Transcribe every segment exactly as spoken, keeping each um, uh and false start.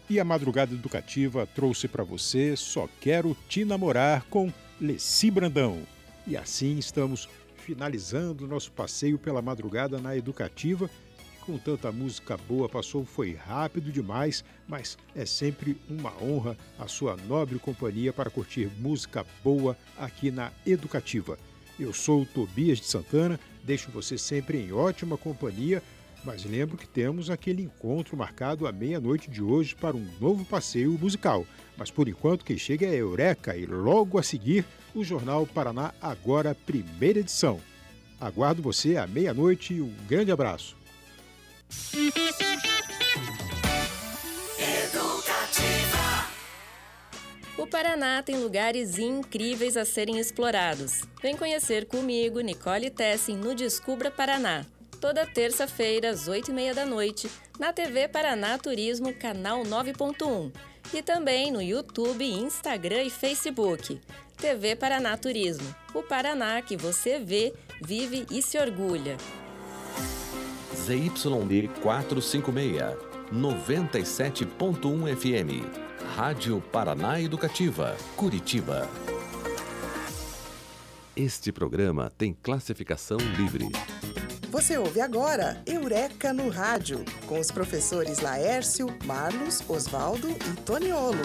E a Madrugada Educativa trouxe para você Só Quero Te Namorar com Leci Brandão. E assim estamos finalizando o nosso passeio pela madrugada na Educativa. Com tanta música boa, passou, foi rápido demais, mas é sempre uma honra a sua nobre companhia para curtir música boa aqui na Educativa. Eu sou o Tobias de Santana, deixo você sempre em ótima companhia, mas lembro que temos aquele encontro marcado à meia-noite de hoje para um novo passeio musical. Mas por enquanto quem chega é a Eureka e logo a seguir o Jornal Paraná Agora, primeira edição. Aguardo você à meia-noite e um grande abraço. Educativa. O Paraná tem lugares incríveis a serem explorados. Vem conhecer comigo, Nicole Tessin, no Descubra Paraná. Toda terça-feira, às oito e meia da noite, na T V Paraná Turismo, canal nove ponto um. E também no YouTube, Instagram e Facebook. T V Paraná Turismo. O Paraná que você vê, vive e se orgulha. Z Y D quatrocentos e cinquenta e seis, noventa e sete ponto um F M. Rádio Paraná Educativa, Curitiba. Este programa tem classificação livre. Você ouve agora Eureka no Rádio, com os professores Laércio, Marlos, Osvaldo e Toniolo.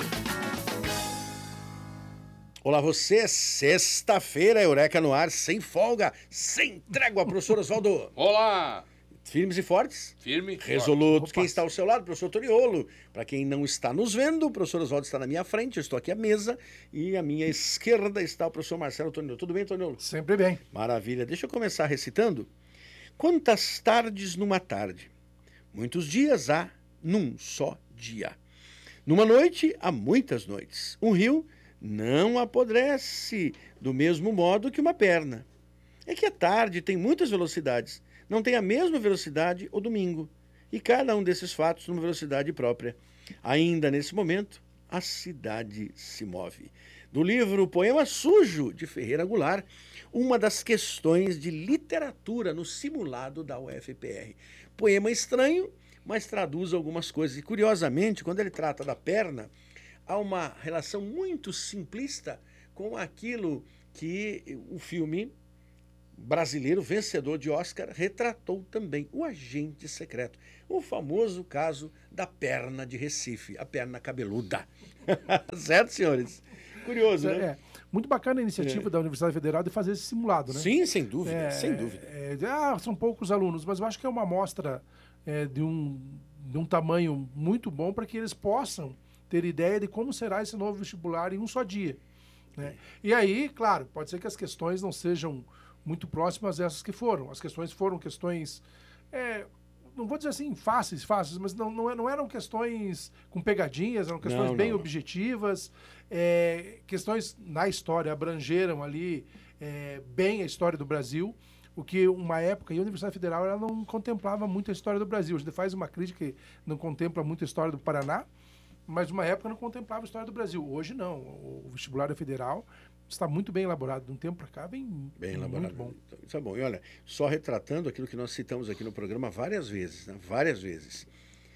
Olá você, sexta-feira, Eureka no ar, sem folga, sem trégua, professor Osvaldo. Olá! Firmes e fortes? Firme. Resolutos. Forte. Quem está ao seu lado? Professor Toniolo. Para quem não está nos vendo, o professor Osvaldo está na minha frente, eu estou aqui à mesa e à minha esquerda está o professor Marcelo Toniolo. Tudo bem, Toniolo? Sempre bem. Maravilha. Deixa eu começar recitando. Quantas tardes numa tarde? Muitos dias há num só dia. Numa noite há muitas noites. Um rio não apodrece do mesmo modo que uma perna. É que a tarde tem muitas velocidades. Não tem a mesma velocidade o domingo. E cada um desses fatos numa velocidade própria. Ainda nesse momento, a cidade se move. Do livro Poema Sujo, de Ferreira Goulart, uma das questões de literatura no simulado da U F P R. Poema estranho, mas traduz algumas coisas. E curiosamente, quando ele trata da perna, há uma relação muito simplista com aquilo que o filme brasileiro, vencedor de Oscar, retratou também, o Agente Secreto. O famoso caso da perna de Recife, a perna cabeluda. Certo, senhores? Curioso, é, né? É. Muito bacana a iniciativa é. da Universidade Federal de fazer esse simulado, né? Sim, sem dúvida, é, sem dúvida. É, ah, são poucos alunos, mas eu acho que é uma amostra é, de, um, de um tamanho muito bom para que eles possam ter ideia de como será esse novo vestibular em um só dia. Né? E aí, claro, pode ser que as questões não sejam muito próximas dessas que foram. As questões foram questões... É, não vou dizer assim fáceis, fáceis, mas não, não, não eram questões com pegadinhas, eram questões não, bem não. objetivas, é, questões na história abrangeram ali é, bem a história do Brasil, o que uma época, e a Universidade Federal ela não contemplava muito a história do Brasil. A gente faz uma crítica que não contempla muito a história do Paraná, mas uma época não contemplava a história do Brasil. Hoje não, o vestibular federal está muito bem elaborado, de um tempo para cá, bem, bem muito elaborado. bom. Isso é bom. E olha, só retratando aquilo que nós citamos aqui no programa várias vezes, né? várias vezes.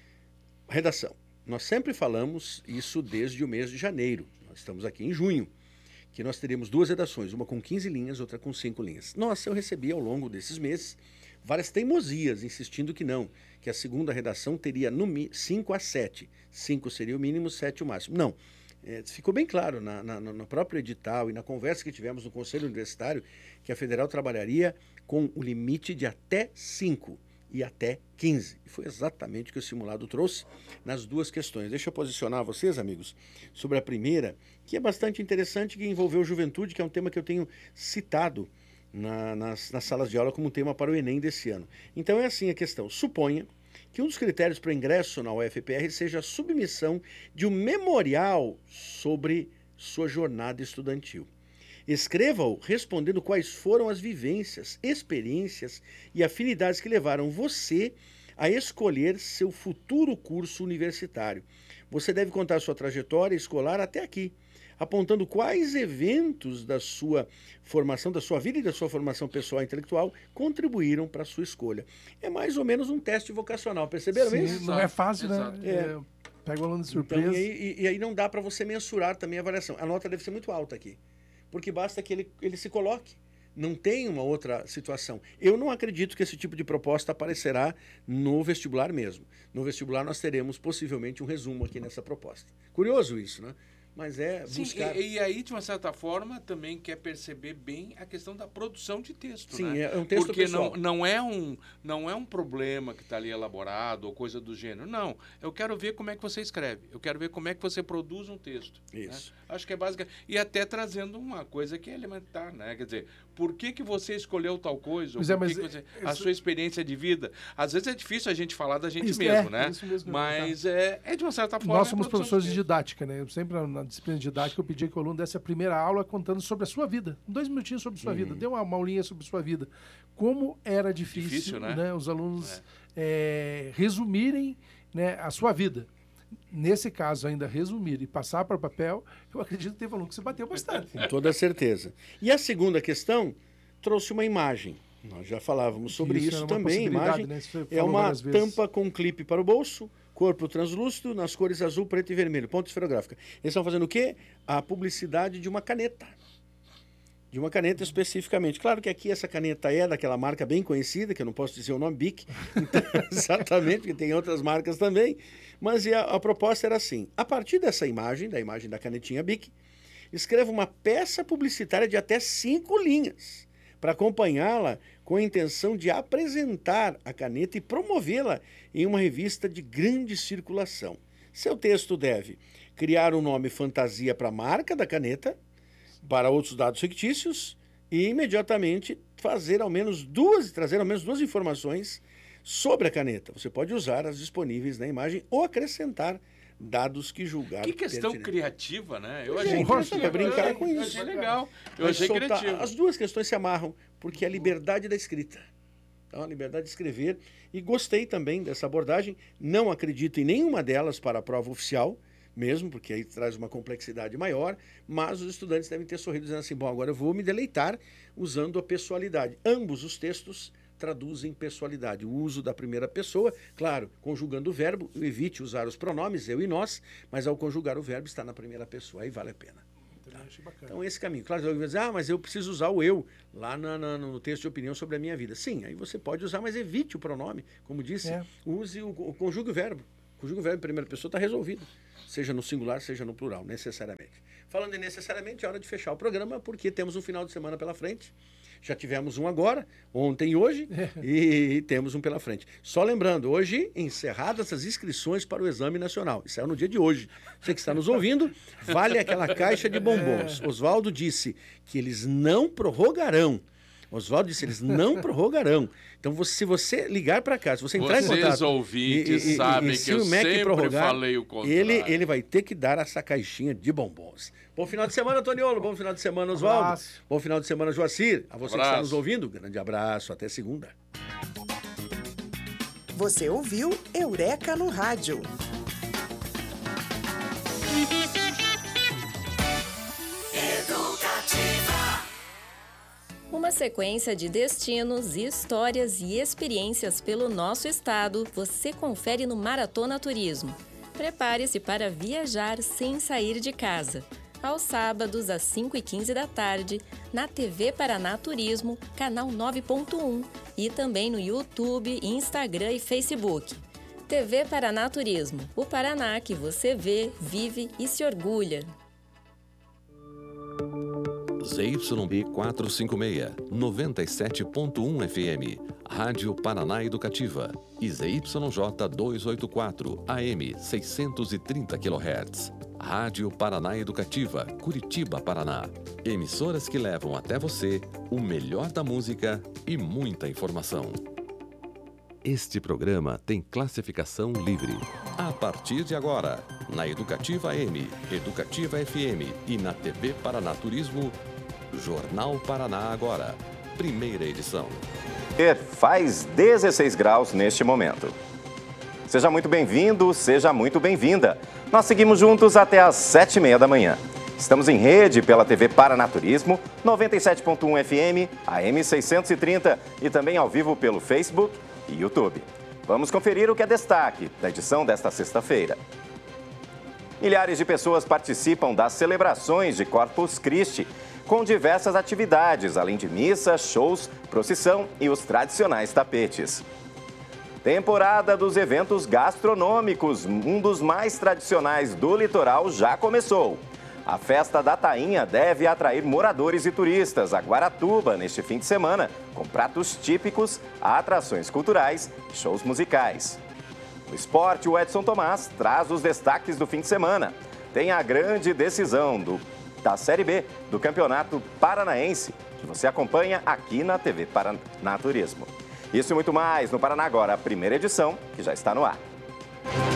Redação. Nós sempre falamos isso desde o mês de janeiro. Nós estamos aqui em junho, que nós teríamos duas redações, uma com quinze linhas, outra com cinco linhas. Nossa, eu recebi ao longo desses meses várias teimosias, insistindo que não, que a segunda redação teria no cinco a sete. cinco seria o mínimo, sete o máximo. Não. É, ficou bem claro na, na, no próprio edital e na conversa que tivemos no Conselho Universitário que a Federal trabalharia com o limite de até cinco e até quinze. E foi exatamente o que o simulado trouxe nas duas questões. Deixa eu posicionar vocês, amigos, sobre a primeira, que é bastante interessante, que envolveu juventude, que é um tema que eu tenho citado na, nas, nas salas de aula como tema para o Enem desse ano. Então é assim a questão. Suponha que um dos critérios para ingresso na U F P R seja a submissão de um memorial sobre sua jornada estudantil. Escreva-o respondendo quais foram as vivências, experiências e afinidades que levaram você a escolher seu futuro curso universitário. Você deve contar sua trajetória escolar até aqui, apontando quais eventos da sua formação, da sua vida e da sua formação pessoal e intelectual contribuíram para a sua escolha. É mais ou menos um teste vocacional, perceberam Sim, isso? não é fácil, Exato. né? É. Pega o aluno de surpresa. Então, e, aí, e aí não dá para você mensurar também a avaliação. A nota deve ser muito alta aqui, porque basta que ele, ele se coloque. Não tem uma outra situação. Eu não acredito que esse tipo de proposta aparecerá no vestibular mesmo. No vestibular nós teremos possivelmente um resumo aqui nessa proposta. Curioso isso, né? Mas é Sim, buscar... e, e aí, de uma certa forma, também quer perceber bem a questão da produção de texto, Sim, né? é um texto Porque pessoal. não, não, é um, não é um problema que está ali elaborado ou coisa do gênero. Não, eu quero ver como é que você escreve. Eu quero ver como é que você produz um texto. Isso. Né? Acho que é básica. E até trazendo uma coisa que é elementar, né? Quer dizer, por que, que você escolheu tal coisa? Pois é, por que mas que você... é, A isso... sua experiência de vida. Às vezes é difícil a gente falar da gente isso, mesmo, é, né? Isso mesmo, mas é, é, de uma certa forma... Nós somos é produção professores de de didática, né? Eu sempre, na disciplina de didática, eu pedia que o aluno desse a primeira aula contando sobre a sua vida. Dois minutinhos sobre a sua hum. vida. Dê uma aulinha sobre a sua vida. Como era difícil, difícil né? né? Os alunos é. É, resumirem, né, a sua vida. Nesse caso, ainda resumir e passar para o papel, eu acredito que teve aluno que se bateu bastante. Com toda certeza. E a segunda questão trouxe uma imagem. Nós já falávamos sobre isso, isso também. Imagem né? É uma tampa com clipe para o bolso, corpo translúcido, nas cores azul, preto e vermelho, ponta esferográfica. Eles estão fazendo o quê? A publicidade de uma caneta. De uma caneta especificamente. Claro que aqui essa caneta é daquela marca bem conhecida, que eu não posso dizer o nome, Bic, então, exatamente, porque tem outras marcas também. Mas a, a proposta era assim, a partir dessa imagem, da imagem da canetinha Bic, escreva uma peça publicitária de até cinco linhas, para acompanhá-la com a intenção de apresentar a caneta e promovê-la em uma revista de grande circulação. Seu texto deve criar um nome fantasia para a marca da caneta, para outros dados fictícios e imediatamente fazer ao menos duas, trazer ao menos duas informações sobre a caneta. Você pode usar as disponíveis na imagem ou acrescentar dados que julgar. Que questão pertinente. Criativa, né? Eu achei criativa, para brincar com eu isso. Achei legal. Eu Mas achei soltar, criativo. As duas questões se amarram, porque é a liberdade da escrita. Então, a liberdade de escrever. E gostei também dessa abordagem. Não acredito em nenhuma delas para a prova oficial, mesmo, porque aí traz uma complexidade maior, mas os estudantes devem ter sorrido dizendo assim, bom, agora eu vou me deleitar usando a pessoalidade. Ambos os textos traduzem pessoalidade. O uso da primeira pessoa, claro, conjugando o verbo, evite usar os pronomes, eu e nós, mas ao conjugar o verbo está na primeira pessoa, aí vale a pena. Tá? Então, esse caminho. Claro, você vai dizer, ah, mas eu preciso usar o eu lá na, na, no texto de opinião sobre a minha vida. Sim, aí você pode usar, mas evite o pronome. Como disse, é. use o, o conjugue o verbo. Conjugue o verbo em primeira pessoa, está resolvido. Seja no singular, seja no plural, necessariamente. Falando em necessariamente, é hora de fechar o programa, porque temos um final de semana pela frente. Já tivemos um agora, ontem e hoje, e temos um pela frente. Só lembrando, hoje, encerradas as inscrições para o Exame Nacional. Isso é no dia de hoje. Você que está nos ouvindo, vale aquela caixa de bombons. Oswaldo disse que eles não prorrogarão. Oswaldo disse, eles não prorrogarão. Então, você, se você ligar para cá, se você entrar Vocês em contato... Vocês ouvintes e, e, sabem e, que eu sempre prorrogar, falei o contrário. Ele, ele vai ter que dar essa caixinha de bombons. Bom final de semana, Toniolo. Bom final de semana, Oswaldo. Bom final de semana, Joacir. A você abraço. Que está nos ouvindo, grande abraço. Até segunda. Você ouviu Eureka no Rádio. Uma sequência de destinos, histórias e experiências pelo nosso estado você confere no Maratona Turismo. Prepare-se para viajar sem sair de casa. Aos sábados, às cinco e quinze da tarde, na T V Paraná Turismo, canal nove ponto um e também no YouTube, Instagram e Facebook. T V Paraná Turismo, o Paraná que você vê, vive e se orgulha. Z Y B quatrocentos e cinquenta e seis, noventa e sete ponto um F M, Rádio Paraná Educativa, e Z Y J duzentos e oitenta e quatro, A M seiscentos e trinta quilohertz, Rádio Paraná Educativa, Curitiba, Paraná. Emissoras que levam até você o melhor da música e muita informação. Este programa tem classificação livre. A partir de agora, na Educativa M, Educativa F M e na T V Paraná Turismo, Jornal Paraná Agora, primeira edição. Faz dezesseis graus neste momento. Seja muito bem-vindo, seja muito bem-vinda. Nós seguimos juntos até às sete e meia da manhã. Estamos em rede pela T V Paraná Turismo, noventa e sete ponto um F M, A M seiscentos e trinta e também ao vivo pelo Facebook e YouTube. Vamos conferir o que é destaque da edição desta sexta-feira. Milhares de pessoas participam das celebrações de Corpus Christi, com diversas atividades, além de missa, shows, procissão e os tradicionais tapetes. Temporada dos eventos gastronômicos, um dos mais tradicionais do litoral, já começou. A festa da Tainha deve atrair moradores e turistas a Guaratuba neste fim de semana, com pratos típicos, atrações culturais e shows musicais. No esporte, o Edson Tomás traz os destaques do fim de semana. Tem a grande decisão do, da Série B do Campeonato Paranaense, que você acompanha aqui na T V Paraná Turismo. Isso e muito mais no Paraná Agora, a primeira edição, que já está no ar.